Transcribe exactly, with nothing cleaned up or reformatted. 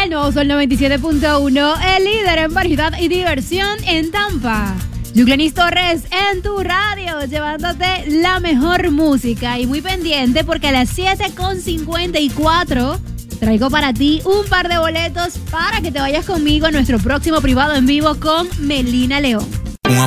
El nuevo Sol noventa y siete punto uno, el líder en variedad y diversión en Tampa. Yuclenis Torres en tu radio, llevándote la mejor música. Y muy pendiente porque a las siete con cincuenta y cuatro traigo para ti un par de boletos para que te vayas conmigo a nuestro próximo privado en vivo con Melina León.